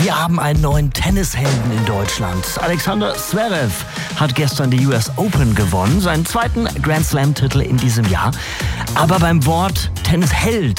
Wir haben einen neuen Tennishelden in Deutschland. Alexander Zverev hat gestern die US Open gewonnen, seinen zweiten Grand Slam-Titel in diesem Jahr. Aber beim Wort Tennisheld,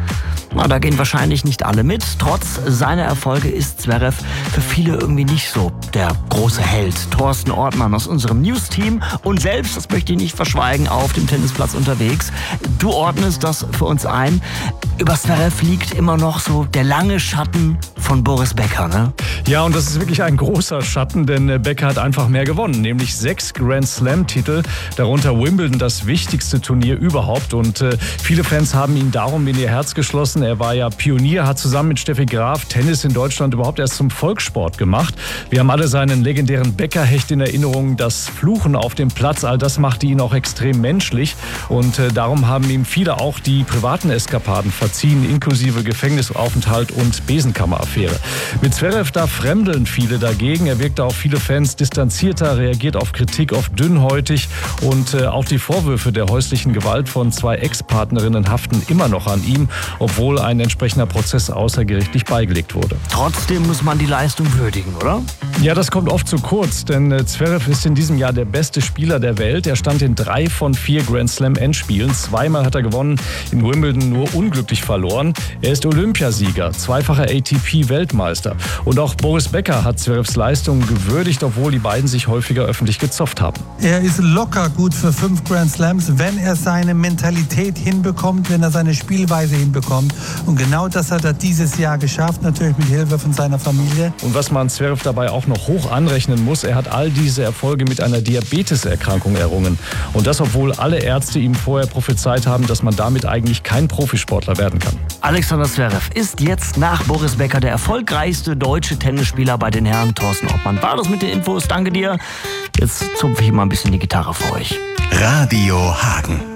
da gehen wahrscheinlich nicht alle mit. Trotz seiner Erfolge ist Zverev für viele irgendwie nicht so der große Held. Thorsten Ortmann aus unserem News-Team und selbst, das möchte ich nicht verschweigen, auf dem Tennisplatz unterwegs. Du ordnest das für uns ein. Über Zverev liegt immer noch so der lange Schatten von Boris Becker, ne? Ja, und das ist wirklich ein großer Schatten, denn Becker hat einfach mehr gewonnen, nämlich 6 Grand Slam-Titel, darunter Wimbledon, das wichtigste Turnier überhaupt. Und viele Fans haben ihn darum in ihr Herz geschlossen. Er war ja Pionier, hat zusammen mit Steffi Graf Tennis in Deutschland überhaupt erst zum Volkssport gemacht. Wir haben alle seinen legendären Becker-Hecht in Erinnerung, das Fluchen auf dem Platz, all das machte ihn auch extrem menschlich. Und darum haben ihm viele auch die privaten Eskapaden verziehen, inklusive Gefängnisaufenthalt und Besenkammeraffäre. Mit Zverev, da fremdeln viele dagegen. Er wirkte auf viele Fans distanzierter, reagiert auf Kritik oft dünnhäutig und auch die Vorwürfe der häuslichen Gewalt von 2 Ex-Partnerinnen haften immer noch an ihm, obwohl ein entsprechender Prozess außergerichtlich beigelegt wurde. Trotzdem muss man die Leistung würdigen, oder? Ja, das kommt oft zu kurz, denn Zverev ist in diesem Jahr der beste Spieler der Welt. Er stand in 3 von 4 Grand Slam Endspielen. 2-mal hat er gewonnen, in Wimbledon nur unglücklich verloren. Er ist Olympiasieger, 2-facher ATP-Weltmeister. Und auch Boris Becker hat Zverevs Leistungen gewürdigt, obwohl die beiden sich häufiger öffentlich gezofft haben. Er ist locker gut für 5 Grand Slams, wenn er seine Mentalität hinbekommt, wenn er seine Spielweise hinbekommt. Und genau das hat er dieses Jahr geschafft, natürlich mit Hilfe von seiner Familie. Und was man Zverev dabei auch noch hoch anrechnen muss, er hat all diese Erfolge mit einer Diabeteserkrankung errungen. Und das, obwohl alle Ärzte ihm vorher prophezeit haben, dass man damit eigentlich kein Profisportler werden kann. Alexander Zverev ist jetzt nach Boris Becker der erfolgreichste deutsche Tennisspieler bei den Herren. Thorsten Ortmann war das mit den Infos. Danke dir. Jetzt zupfe ich mal ein bisschen die Gitarre für euch. Radio Hagen.